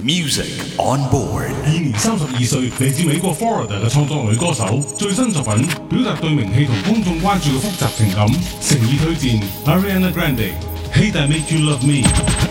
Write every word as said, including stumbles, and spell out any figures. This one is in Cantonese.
Music on board。 現年三十二歲，嚟自美國 Florida 嘅創作女歌手，最新作品表達對名氣同公眾關注嘅複雜情感，誠意推薦 Ariana Grande，Hate That Make You Love Me。